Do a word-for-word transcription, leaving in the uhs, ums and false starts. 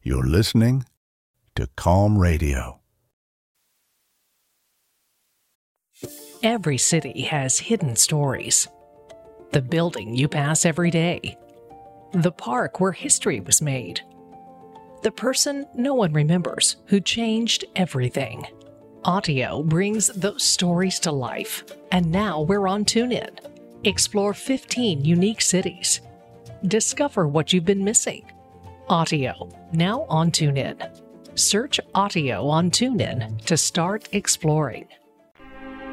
You're listening to Calm Radio. Every city has hidden stories. The building you pass every day. The park where history was made. The person no one remembers who changed everything. Audio brings those stories to life, and now we're on TuneIn. Explore fifteen unique cities. Discover what you've been missing. Audio, now on TuneIn. Search Audio on TuneIn to start exploring.